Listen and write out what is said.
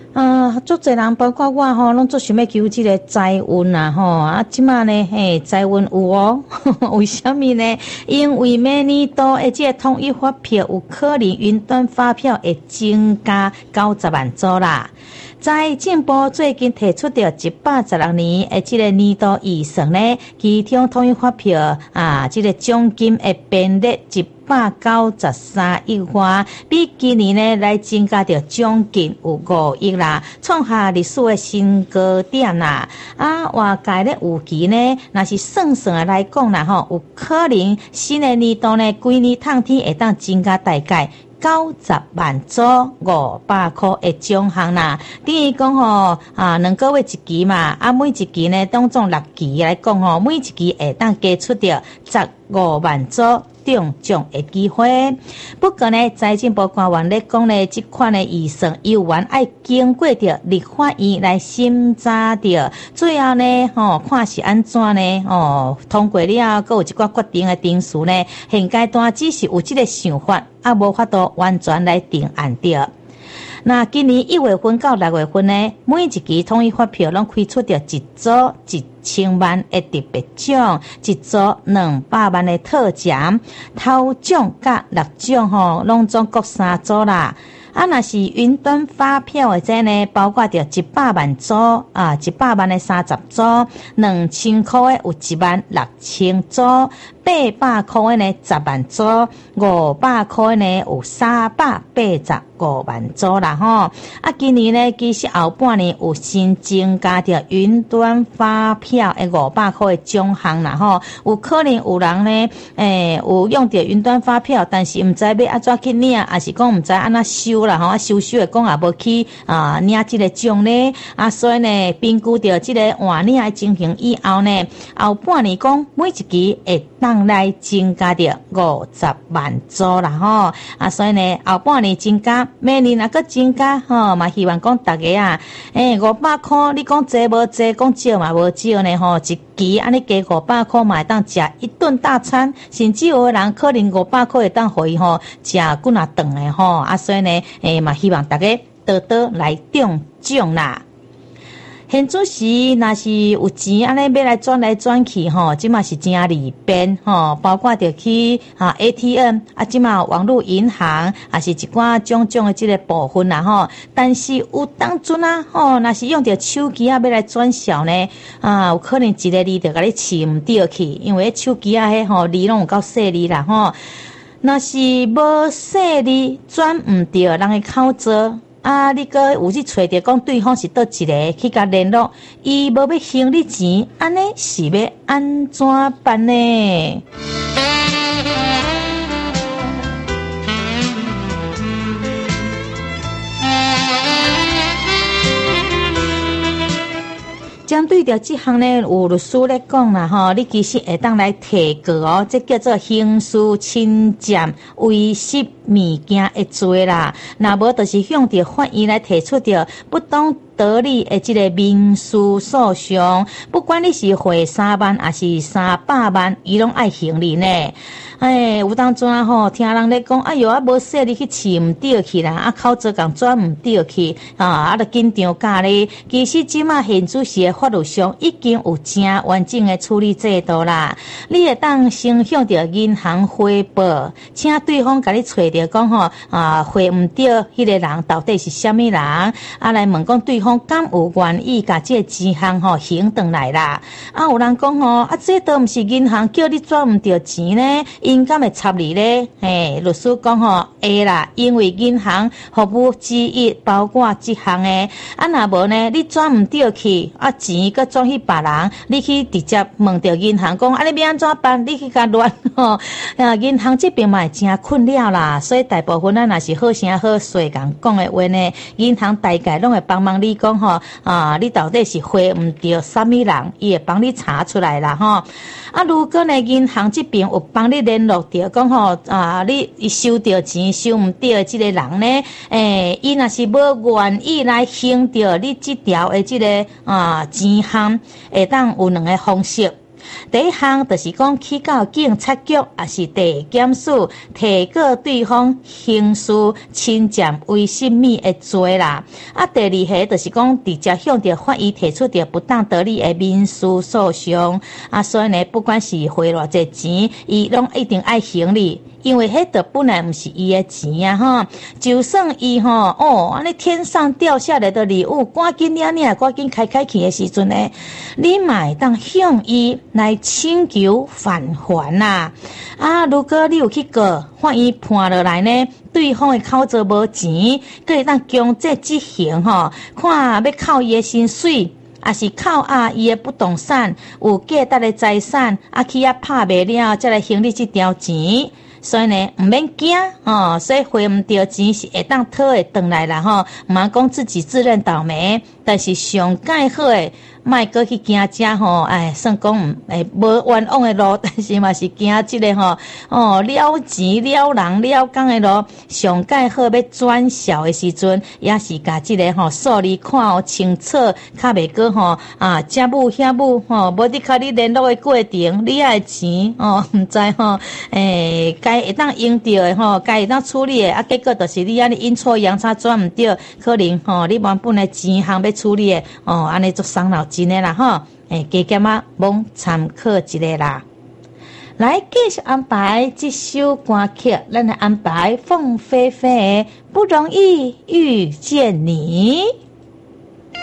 足侪人包括我吼，拢做想要求这个财运啊吼，即马呢，财运有哦，为什么呢？因为明年度的这个统一发票有可能云端发票会增加90万组啦。财政部最近提出的116年的这个年度预算呢，其中统一发票这个奖金会编列193亿元，比今年呢来增加到将近有5亿啦，创下历史的新高点啦。外界咧预期呢，若是算的来讲啦吼，有可能新的年度呢，规年通天会当增加大概90万组500块的奖项啦，等于讲吼2个月一期嘛，每一期呢当中6期来讲吼，每一期会当加出到15万组中奖的机会。不过呢，财政部官员咧讲呢，这款的预算有完爱经过着立法院来审查着，最后呢看是安怎呢通过了，还有一寡决定的定数呢，现阶段只是有这个想法，无法度完全来定案着。那今年1月份到6月份呢，每一期统一发票拢开出着一组1000万的特别奖，一组200万的特奖，头奖甲6奖拢总各3组啦。若是云端发票的这呢，包括着100万组100万的30组，2000块的有16000组，800块的呢10万组，500块呢有385万组啦吼。今年呢，其实后半年有新增加着云端发票的500块的奖项啦吼，有可能有人呢有用着云端发票，但是唔知要安怎去领，还是讲唔知安怎收啦吼，收的讲也无去领这个奖呢，所以呢，评估着这个换领的情形以后呢，后半年讲每一期会当来增加着50万组啦吼，所以呢，后半年增加，明年若个增加嘛希望讲大家500块，你讲济无济，讲少嘛无少呢吼，一期安尼加500块嘛会当食一顿大餐，甚至有的人可能500块会当互伊食几啊顿的吼，所以呢嘛希望大家多多来中奖啦。现主时若是有钱安尼要来转来转去吼，即嘛是真利便吼，包括着去ATM 即嘛网络银行，也是一寡种种的这个部分啦吼。但是有当阵若是用着手机要来转销呢，有可能一个字就甲你饲唔对去，因为手机迄字拢有够细字啦吼。若是无细字转唔对人的口做。你个有去找着讲对方是倒一个去甲联络，伊无要还你钱，安尼是要安怎办呢？针对着这项呢，有律师咧讲啦吼，你其实会当来提告这叫做刑事侵占威胁物件的罪啦。那无就是向着法院来提出着不当得利的这个民事诉讼，不管你是罚3万还是300万，伊拢爱还你呢。有当阵听人咧讲，哎哟无说你去饲唔对去啦，口做共转唔对去就紧张甲咧。其实即马现主时的法律上已经有正完整的处理制度啦。你会当先向着银行汇报，请对方甲你找着讲汇唔对迄个人到底是什么人，来问讲对方敢有愿意甲这个钱项还转来啦。有人讲这都毋是银行叫你转唔对钱呢？因敢会插你咧？律师讲会啦，因为银行服务之一包括这项的。若无呢，你转唔对去，钱搁转去别人，你去直接问着银行讲，你要安怎办？你去甲乱银行这边嘛真困扰啦，所以大部分若是好声好势讲的话呢，银行大概拢会帮忙你讲你到底是汇唔对什么人，伊会帮你查出来啦吼。如果呢银行这边有帮你联络着讲你收到钱收唔到这个人呢，伊若是无愿意来还着你这条的这个钱项，会当有2个方式。 第一项就是讲去到警察局，也是地检署提告对方刑事侵占违信密的罪啦。啊，第二项就是讲直接向着法院提出着不当得利的民事诉讼。啊，所以呢，不管是花偌济钱，伊拢一定爱还你。因为迄个本来毋是伊的钱啊，吼，就算伊吼安尼天上掉下来的礼物，赶紧赶紧开去的时阵呢，你嘛会当向伊来请求返还啦。啊，如果你有去告，法院判落来呢，对方的口座无钱，佫会当强制执行吼，看要扣伊的薪水。也是靠伊的不动产有价值的财产，去拍卖了，才来还你这条钱。所以呢，唔免惊所以还唔到钱是会当讨会回来啦吼，唔通讲自己自认倒霉，但是上介好诶。莫搁去行遮吼，算讲无冤枉的路，但是嘛是行这个了钱了人了工的路，上介好要转校的时阵，也是甲这个数字看清楚，较袂过这母遐母无伫甲你联络的过程，你爱钱唔知该会当用到的该会当处理的结果就是你安尼阴错阳差转唔对，可能你原本的钱项要处理的安尼足伤脑筋的啦加减罔参考一下啦。来继续安排这首歌曲，咱来安排凤飞飞的《不容易遇见你》。